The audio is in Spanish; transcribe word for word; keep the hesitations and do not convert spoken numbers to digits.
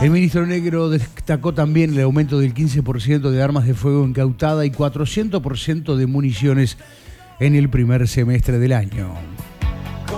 El ministro Negro destacó también el aumento del quince por ciento de armas de fuego incautada y cuatrocientos por ciento de municiones en el primer semestre del año.